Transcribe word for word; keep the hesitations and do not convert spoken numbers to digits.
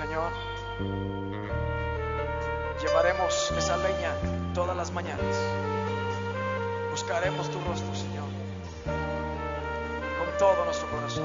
Señor, llevaremos esa leña todas las mañanas. Buscaremos tu rostro, Señor, con todo nuestro corazón.